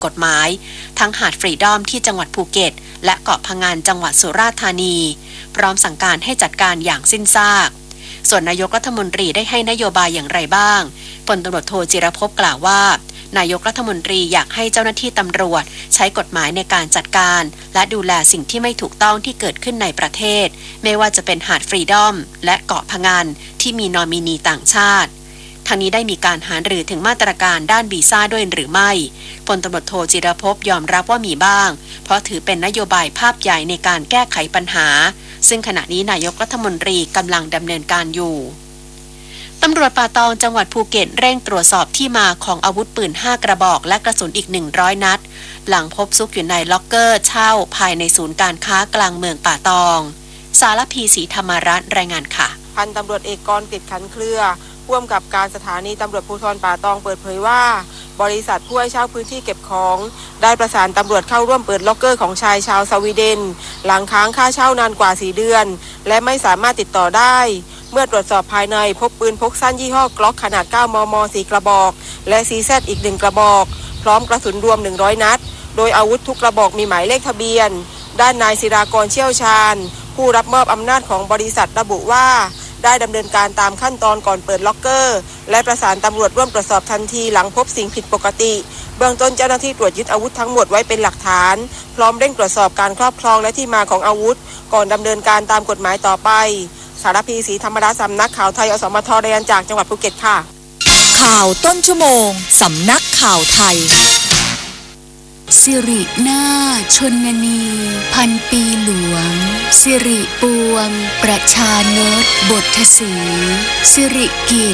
กฎหมายทั้งหาดฟรีดอมที่จังหวัดภูเก็ตและเกาะพะงันจังหวัดสุราษฎร์ธานีพร้อมสั่งการให้จัดการอย่างสิ้นซากส่วนนายกรัฐมนตรีได้ให้นโยบายอย่างไรบ้างพลตำรวจโทจิรภพกล่าวว่านายกรัฐมนตรีอยากให้เจ้าหน้าที่ตำรวจใช้กฎหมายในการจัดการและดูแลสิ่งที่ไม่ถูกต้องที่เกิดขึ้นในประเทศไม่ว่าจะเป็นหาดฟรีดอมและเกาะพะงันที่มีนอมินีต่างชาติทางนี้ได้มีการหารือถึงมาตรการด้านวีซ่าด้วยหรือไม่พลตำรวจโทจิรภพยอมรับว่ามีบ้างเพราะถือเป็นนโยบายภาพใหญ่ในการแก้ไขปัญหาซึ่งขณะนี้นายกรัฐมนตรีกำลังดำเนินการอยู่ตำรวจป่าตองจังหวัดภูเก็ตเร่งตรวจสอบที่มาของอาวุธปืน5กระบอกและกระสุนอีก100นัดหลังพบซุกอยู่ในล็อกเกอร์เช่าภายในศูนย์การค้ากลางเมืองป่าตองสารพีศรีธรรมรัตน์รายงานค่ะพันตำรวจเอกกรกฤษขันเครือผู้กำกับการสถานีตำรวจภูธรป่าตองเปิดเผยว่าบริษัทผู้ให้เช่าพื้นที่เก็บของได้ประสานตำรวจเข้าร่วมเปิดล็อกเกอร์ของชายชาวสวีเดนหลังค้างค่าเช่านานกว่า4เดือนและไม่สามารถติดต่อได้เมื่อตรวจสอบภายในพบปืนพกสั้นยี่ห้อกล็อกขนาด9 มม 4 กระบอกและ CZ อีก1กระบอกพร้อมกระสุนรวม100นัดโดยอาวุธทุกกระบอกมีหมายเลขทะเบียนด้านนายศิรากรเชี่ยวชาญผู้รับมอบอำนาจของบริษัทระบุว่าได้ดำเนินการตามขั้นตอนก่อนเปิดล็อกเกอร์และประสานตำรวจร่วมตรวจสอบทันทีหลังพบสิ่งผิดปกติเบื้องต้นเจ้าหน้าที่ตรวจยึดอาวุธทั้งหมดไว้เป็นหลักฐานพร้อมเร่งตรวจสอบการครอบครองและที่มาของอาวุธก่อนดำเนินการตามกฎหมายต่อไปสารพีศรีธรรมรัตน์สำนักข่าวไทยอสมทรายงานจากจังหวัดภูเก็ตค่ะข่าวต้นชั่วโมงสำนักข่าวไทยสิรินาชนนีพันปีหลวงสิริปวงประชานตบทศรีสิริกิจ